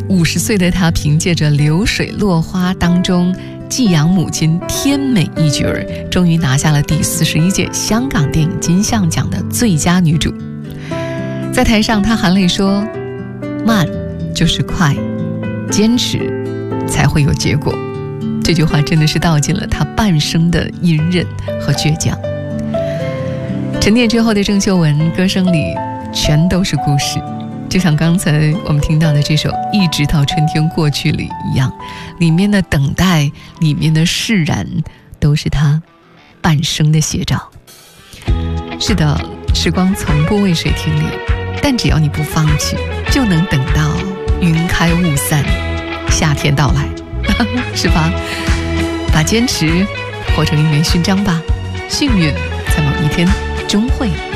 50岁的他凭借着《流水落花》当中寄养母亲天美一角儿，终于拿下了第41届香港电影金像奖的最佳女主。在台上，她含泪说：“慢就是快，坚持才会有结果。”这句话真的是道尽了她半生的隐忍和倔强。沉淀之后的郑秀文，歌声里全都是故事，就像刚才我们听到的这首《一直到春天过去》里一样，里面的等待，里面的释然，都是她半生的写照。是的，时光从不为谁停留，但只要你不放弃，就能等到云开雾散，夏天到来，是吧？把坚持活成一枚勋章吧，幸运在某一天终会